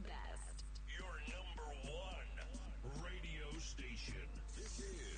best. Your number one radio station. This is